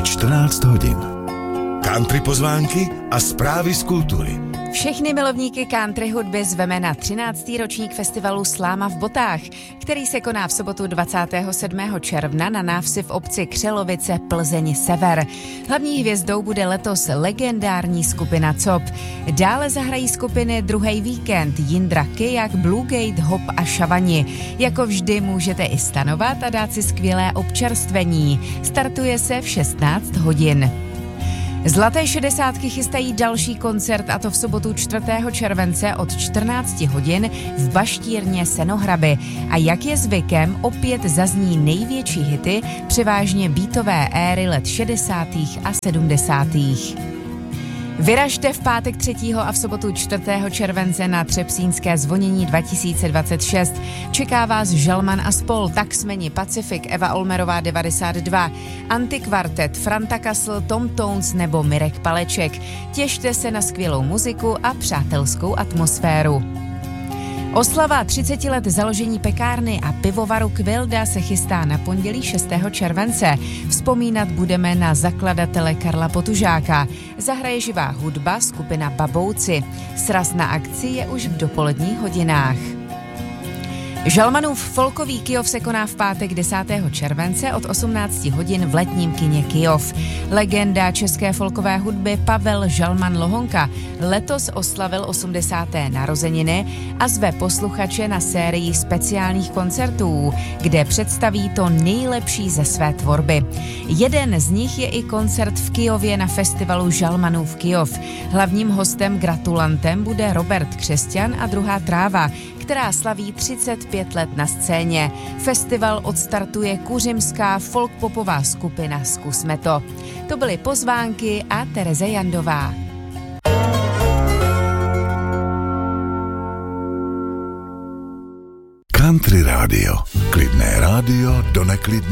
14 hodin. Country pozvánky a zprávy z kultury. Všechny milovníky country hudby zveme na 13. ročník festivalu Sláma v botách, který se koná v sobotu 27. června na návsi v obci Křelovice, Plzeň Sever. Hlavní hvězdou bude letos legendární skupina COP. Dále zahrají skupiny Druhý víkend, Jindra Kijak, Bluegate, Hop a Šavani. Jako vždy můžete i stanovat a dát si skvělé občerstvení. Startuje se v 16 hodin. Zlaté 60 chystají další koncert, a to v sobotu 4. července od 14 hodin v baštírně Senohraby. A jak je zvykem, opět zazní největší hity, převážně beatové éry let 60. a 70. Vyražte v pátek 3. a v sobotu 4. července na Třepsínské zvonění 2026. Čeká vás Žalman a spol, Taxmeni, Pacific, Eva Olmerová 92, Antikvartet, Franta Kasl, Tom Tones nebo Mirek Paleček. Těšte se na skvělou muziku a přátelskou atmosféru. Oslava 30 let založení pekárny a pivovaru Kvilda se chystá na pondělí 6. července. Vzpomínat budeme na zakladatele Karla Potužáka. Zahraje živá hudba skupina Babouci. Sraz na akci je už v dopoledních hodinách. Žalmanův folkový Kyjov se koná v pátek 10. července od 18 hodin v letním kině Kyjov. Legenda české folkové hudby Pavel Žalman Lohonka letos oslavil 80. narozeniny a zve posluchače na sérii speciálních koncertů, kde představí to nejlepší ze své tvorby. Jeden z nich je i koncert v Kyjově na festivalu Žalmanův Kyjov. Hlavním hostem gratulantem bude Robert Křesťan a Druhá tráva, která slaví 35 let na scéně. Festival odstartuje kuřimská folkpopová skupina Zkusme to. To byly pozvánky a Tereze Jandová. Country rádio. Klidné rádio do neklidné